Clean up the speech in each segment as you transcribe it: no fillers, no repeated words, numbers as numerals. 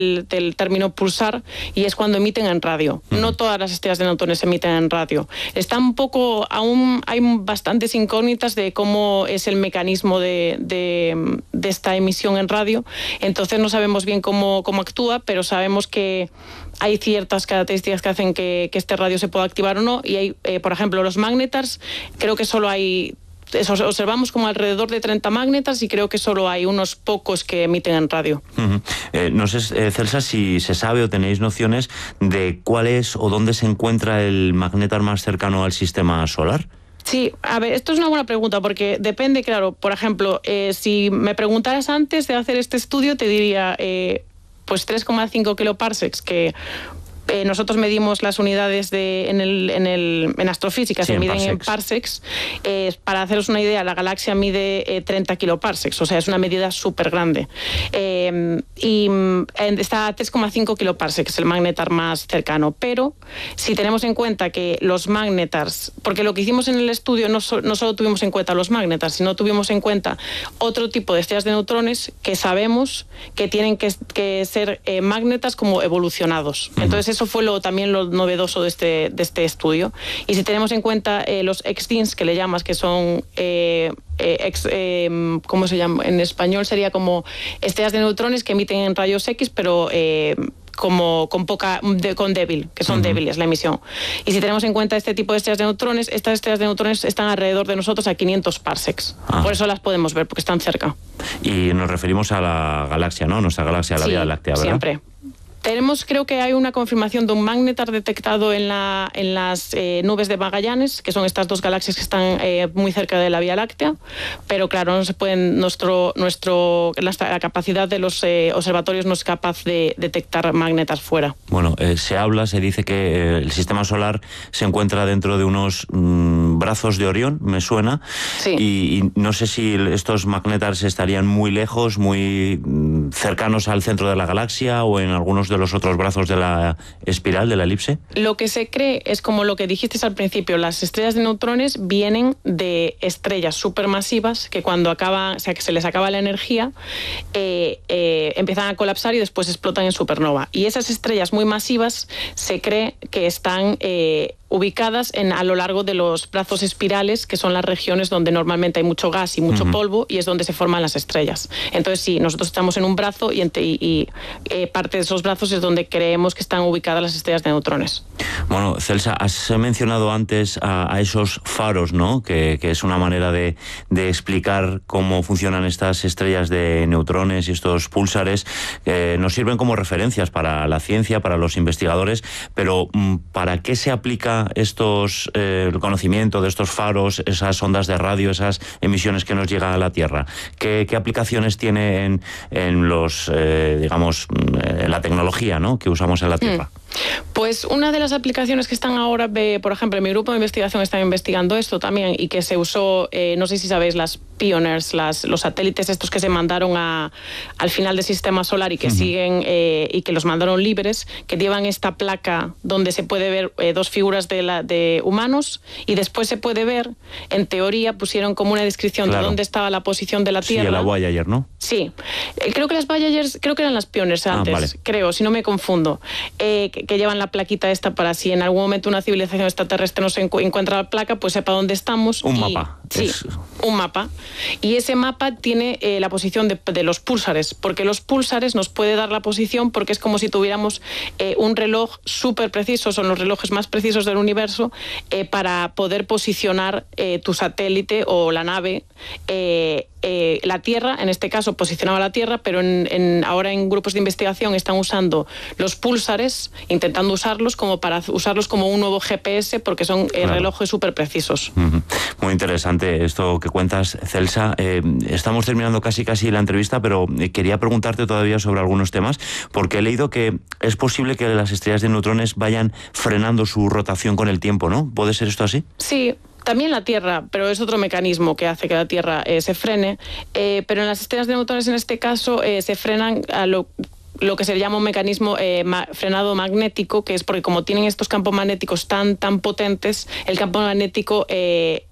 del término pulsar, y es cuando emiten en radio. No todas las estrellas de neutrones emiten en radio. Está un poco, aún hay bastantes incógnitas de cómo es el mecanismo de esta emisión en radio, entonces no sabemos bien cómo actúa, pero sabemos que hay ciertas características que hacen que este radio se pueda activar o no, y hay, por ejemplo, los magnetars, creo que solo hay... observamos como alrededor de 30 magnetars y creo que solo hay unos pocos que emiten en radio. No sé, Celsa, si se sabe o tenéis nociones de cuál es o dónde se encuentra el magnetar más cercano al sistema solar. Sí, a ver, esto es una buena pregunta porque depende, claro, por ejemplo, si me preguntaras antes de hacer este estudio te diría pues 3,5 kiloparsecs, que nosotros medimos las unidades en astrofísica, sí, se miden en parsecs. Para haceros una idea, la galaxia mide 30 kiloparsecs, o sea, es una medida súper grande. Y está a 3,5 kiloparsecs, el magnetar más cercano. Pero si tenemos en cuenta que los magnetars, porque lo que hicimos en el estudio no solo tuvimos en cuenta los magnetars, sino tuvimos en cuenta otro tipo de estrellas de neutrones que sabemos que tienen que ser magnetars como evolucionados. Entonces eso fue también lo novedoso de este estudio. Y si tenemos en cuenta los X-DINS, que le llamas, que son ¿cómo se llama? En español sería como estrellas de neutrones que emiten en rayos X, pero con débil, que son débiles la emisión. Y si tenemos en cuenta este tipo de estrellas de neutrones, estas estrellas de neutrones están alrededor de nosotros a 500 parsecs. Por eso las podemos ver, porque están cerca. Y nos referimos a la galaxia, ¿no? Nuestra galaxia, la Vía Láctea, ¿verdad? Siempre. Creo que hay una confirmación de un magnetar detectado en las nubes de Magallanes, que son estas dos galaxias que están muy cerca de la Vía Láctea, pero claro, no se pueden, la capacidad de los observatorios no es capaz de detectar magnetas fuera. Bueno, se dice que el sistema solar se encuentra dentro de unos brazos de Orión, me suena, sí. Y no sé si estos magnetars estarían muy lejos, muy cercanos al centro de la galaxia o en algunos de los otros brazos de la espiral, de la elipse. Lo que se cree es como lo que dijiste al principio, las estrellas de neutrones vienen de estrellas supermasivas que cuando se les acaba la energía empiezan a colapsar y después explotan en supernova. Y esas estrellas muy masivas se cree que están ubicadas a lo largo de los brazos espirales, que son las regiones donde normalmente hay mucho gas y mucho polvo, y es donde se forman las estrellas. Entonces sí, nosotros estamos en un brazo y parte de esos brazos es donde creemos que están ubicadas las estrellas de neutrones. Bueno, Celsa, has mencionado antes a esos faros, ¿no? Que es una manera de explicar cómo funcionan estas estrellas de neutrones y estos púlsares. Nos sirven como referencias para la ciencia, para los investigadores, pero ¿para qué se aplica el conocimiento de estos faros, esas ondas de radio, esas emisiones que nos llegan a la Tierra? ¿Qué aplicaciones tiene en la tecnología, ¿no?, que usamos en la Tierra? Pues una de las aplicaciones que están ahora, por ejemplo, en mi grupo de investigación están investigando esto también, y que se usó, no sé si sabéis, las Pioneers, los satélites estos que se mandaron al final del sistema solar y que siguen y que los mandaron libres, que llevan esta placa donde se puede ver dos figuras de humanos, y después se puede ver, en teoría pusieron como una descripción de dónde estaba la posición de la Tierra. Sí, la Voyager, ¿no? Sí, creo que las Voyagers, creo que eran las Pioneers antes, vale. creo, si no me confundo, que llevan la plaquita esta para si en algún momento una civilización extraterrestre no se encuentra la placa, pues sepa dónde estamos. Un mapa. Sí, un mapa. Y ese mapa tiene la posición de los púlsares, porque los púlsares nos puede dar la posición, porque es como si tuviéramos un reloj súper preciso, son los relojes más precisos del universo, para poder posicionar tu satélite o la nave. La Tierra, en este caso posicionaba la Tierra, pero ahora en grupos de investigación están usando los púlsares, intentando usarlos para usarlos como un nuevo GPS, porque son relojes súper precisos. Muy interesante esto que cuentas, Celsa. Estamos terminando casi la entrevista, pero quería preguntarte todavía sobre algunos temas, porque he leído que es posible que las estrellas de neutrones vayan frenando su rotación con el tiempo, ¿no? ¿Puede ser esto así? Sí. También la Tierra, pero es otro mecanismo que hace que la Tierra se frene, pero en las estrellas de neutrones en este caso se frenan a lo que se llama un mecanismo frenado magnético, que es porque como tienen estos campos magnéticos tan potentes, el campo magnético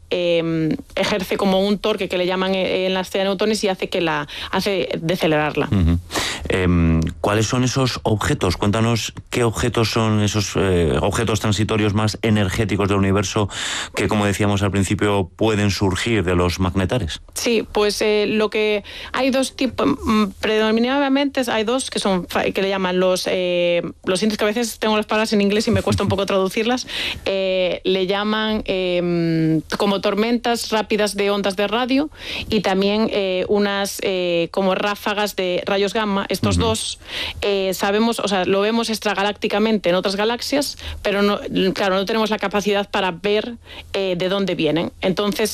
ejerce como un torque que le llaman en la estrella de neutrones y hace decelerarla. ¿Cuáles son esos objetos? Cuéntanos qué objetos son esos objetos transitorios más energéticos del universo que, como decíamos al principio, pueden surgir de los magnetares. Sí, pues lo que hay dos tipos, predominantemente hay dos que son que le llaman los indios, que a veces tengo las palabras en inglés y me cuesta un poco traducirlas, le llaman como tormentas rápidas de ondas de radio y también unas como ráfagas de rayos gamma. Estos dos sabemos, o sea, lo vemos extragalácticamente en otras galaxias, pero no tenemos la capacidad para ver de dónde vienen. Entonces,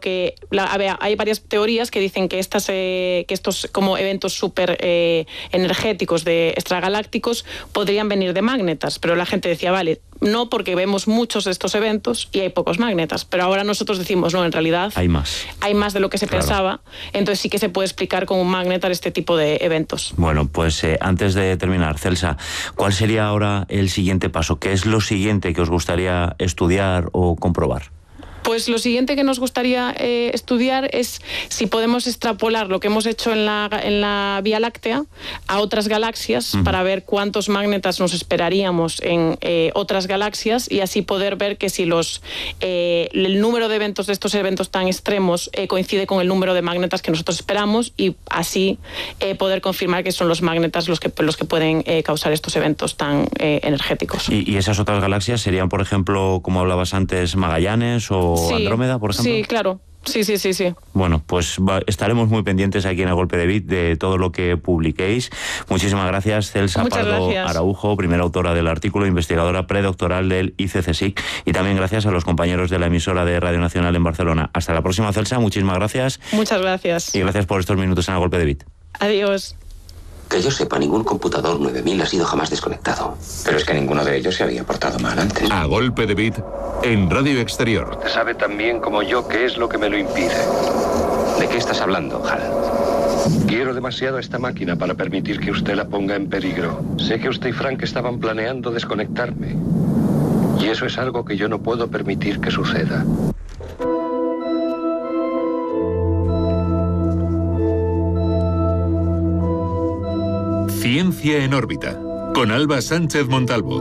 hay varias teorías que dicen que estos como eventos súper energéticos de extragalácticos podrían venir de magnetas, pero la gente decía, vale, no, porque vemos muchos de estos eventos y hay pocos magnetas, pero ahora nosotros decimos, no, en realidad hay más de lo que se pensaba, entonces sí que se puede explicar con un magnetar este tipo de eventos. Bueno, pues antes de terminar, Celsa, ¿cuál sería ahora el siguiente paso? ¿Qué es lo siguiente que os gustaría estudiar o comprobar? Pues lo siguiente que nos gustaría estudiar es si podemos extrapolar lo que hemos hecho en la Vía Láctea a otras galaxias para ver cuántos magnetas nos esperaríamos en otras galaxias y así poder ver que si el número de eventos de estos eventos tan extremos coincide con el número de magnetas que nosotros esperamos y así poder confirmar que son los magnetas los que pueden causar estos eventos tan energéticos. ¿Y esas otras galaxias serían, por ejemplo, como hablabas antes, Magallanes o Andrómeda, por ejemplo? Sí, claro. Sí. Bueno, pues estaremos muy pendientes aquí en A Golpe de Bit de todo lo que publiquéis. Muchísimas gracias, Celsa Pardo Araujo, primera autora del artículo, investigadora predoctoral del ICCSIC, y también gracias a los compañeros de la emisora de Radio Nacional en Barcelona. Hasta la próxima, Celsa, muchísimas gracias. Muchas gracias. Y gracias por estos minutos en A Golpe de Bit. Adiós. Que yo sepa, ningún computador 9000 ha sido jamás desconectado. Pero es que ninguno de ellos se había portado mal antes. A Golpe de Bit en Radio Exterior. Usted sabe tan bien como yo qué es lo que me lo impide. ¿De qué estás hablando, Hal? Quiero demasiado a esta máquina para permitir que usted la ponga en peligro. Sé que usted y Frank estaban planeando desconectarme. Y eso es algo que yo no puedo permitir que suceda. Ciencia en órbita, con Alba Sánchez Montalvo.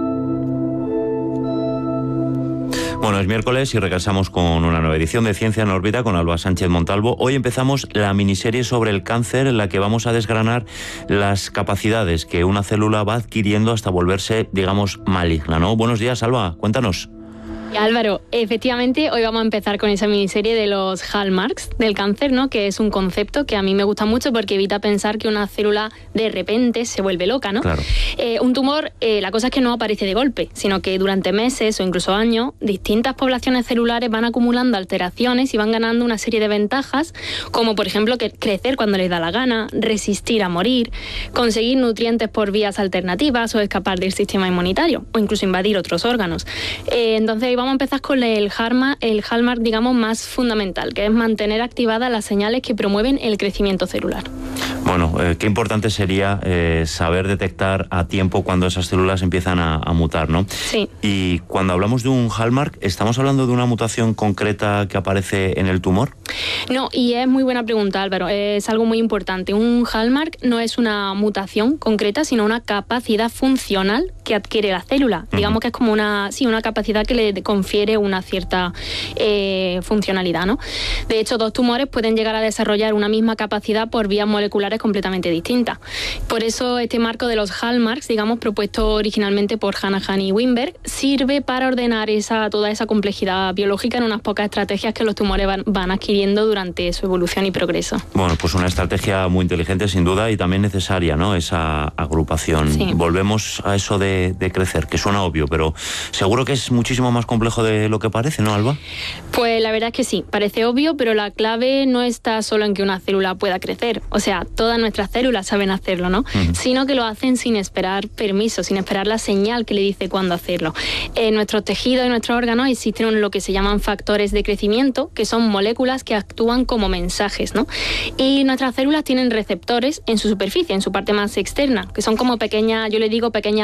Bueno, es miércoles y regresamos con una nueva edición de Ciencia en órbita con Alba Sánchez Montalvo. Hoy empezamos la miniserie sobre el cáncer, en la que vamos a desgranar las capacidades que una célula va adquiriendo hasta volverse, digamos, maligna, ¿no? Buenos días, Alba, cuéntanos. Álvaro, efectivamente, hoy vamos a empezar con esa miniserie de los hallmarks del cáncer, ¿no? Que es un concepto que a mí me gusta mucho porque evita pensar que una célula de repente se vuelve loca, ¿no? Claro. Un tumor, la cosa es que no aparece de golpe, sino que durante meses o incluso años, distintas poblaciones celulares van acumulando alteraciones y van ganando una serie de ventajas, como por ejemplo crecer cuando les da la gana, resistir a morir, conseguir nutrientes por vías alternativas o escapar del sistema inmunitario, o incluso invadir otros órganos. Entonces, vamos a empezar con el hallmark, digamos, más fundamental, que es mantener activadas las señales que promueven el crecimiento celular. Bueno, qué importante sería saber detectar a tiempo cuando esas células empiezan a mutar, ¿no? Sí. Y cuando hablamos de un hallmark, ¿estamos hablando de una mutación concreta que aparece en el tumor? No, y es muy buena pregunta, Álvaro. Es algo muy importante. Un hallmark no es una mutación concreta, sino una capacidad funcional que adquiere la célula. Digamos que es como una capacidad que le confiere una cierta funcionalidad, ¿no? De hecho, dos tumores pueden llegar a desarrollar una misma capacidad por vías moleculares completamente distintas. Por eso este marco de los hallmarks, digamos, propuesto originalmente por Hanahan y Weinberg, sirve para ordenar toda esa complejidad biológica en unas pocas estrategias que los tumores van adquiriendo durante su evolución y progreso. Bueno, pues una estrategia muy inteligente sin duda y también necesaria, ¿no? Esa agrupación. Sí. Volvemos a eso de crecer, que suena obvio, pero seguro que es muchísimo más complejo de lo que parece, ¿no, Alba? Pues la verdad es que sí, parece obvio, pero la clave no está solo en que una célula pueda crecer. O sea, todas nuestras células saben hacerlo, ¿no? Sino que lo hacen sin esperar permiso, sin esperar la señal que le dice cuándo hacerlo. En nuestros tejidos y nuestros órganos existen lo que se llaman factores de crecimiento, que son moléculas que actúan como mensajes, ¿no? Y nuestras células tienen receptores en su superficie, en su parte más externa, que son como pequeñas, yo le digo pequeñas antenas,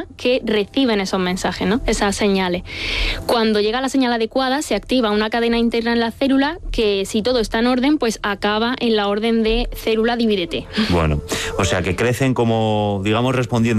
neuronas que reciben esos mensajes, ¿no? Esas señales. Cuando llega la señal adecuada, se activa una cadena interna en la célula que, si todo está en orden, pues acaba en la orden de célula divídete. Bueno, o sea que crecen como, digamos, respondiendo